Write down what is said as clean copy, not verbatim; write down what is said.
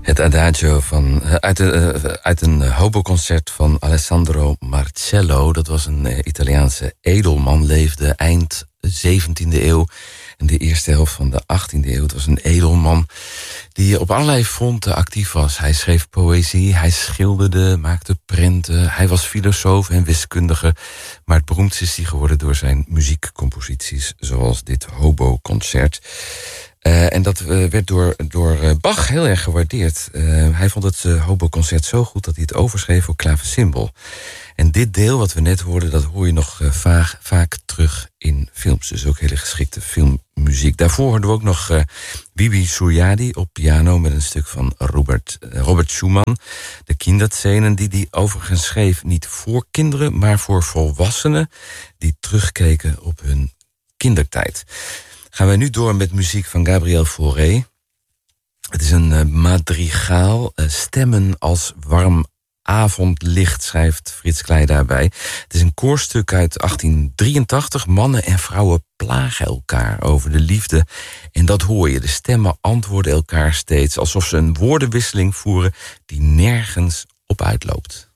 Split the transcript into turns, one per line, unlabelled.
Het Adagio uit een hoboconcert van Alessandro Marcello. Dat was een Italiaanse edelman, leefde eind 17e eeuw en de eerste helft van de 18e eeuw. Het was een edelman die op allerlei fronten actief was. Hij schreef poëzie, hij schilderde, maakte prenten. Hij was filosoof en wiskundige. Maar het beroemdst is hij geworden door zijn muziekcomposities, zoals dit hoboconcert. En dat werd door Bach heel erg gewaardeerd. Hij vond het hoboconcert zo goed dat hij het overschreef voor klavecimbal. En dit deel wat we net hoorden, dat hoor je nog vaak terug in films. Dus ook hele geschikte filmmuziek. Daarvoor hoorden we ook nog Bibi Suryadi op piano met een stuk van Robert Schumann. De kinderscenen die hij overigens schreef, niet voor kinderen, maar voor volwassenen die terugkeken op hun kindertijd. Gaan wij nu door met muziek van Gabriel Fauré. Het is een madrigaal, stemmen als warm avondlicht, schrijft Frits Kleij daarbij. Het is een koorstuk uit 1883. Mannen en vrouwen plagen elkaar over de liefde. En dat hoor je. De stemmen antwoorden elkaar steeds, alsof ze een woordenwisseling voeren die nergens op uitloopt.